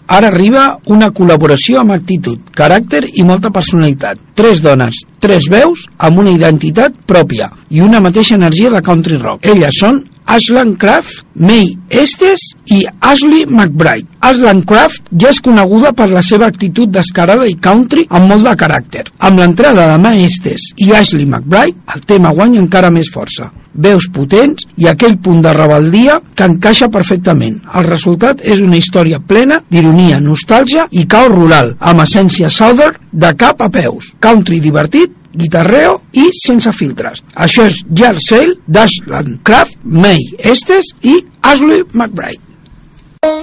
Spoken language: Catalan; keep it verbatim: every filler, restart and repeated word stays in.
Ara arriba una col·laboració amb actitud, caràcter i molta personalitat. Tres dones, tres veus amb una identitat pròpia i una mateixa energia de country rock. Elles són Ashland Craft, Mae Estes i Ashley McBryde. Ashland Craft ja és coneguda per la seva actitud descarada i country amb molt de caràcter. Amb l'entrada de Mae Estes i Ashley McBryde, el tema guanya encara més força. Veus potents i aquell punt de rebeldia que encaixa perfectament. El resultat és una història plena d'ironia, nostàlgia i caos rural, amb essència southern de cap a peus. Country divertit, guitarreo i sense filtres. Això és Yard Sale d'Ashland Craft, Mae Estes i Ashley McBryde.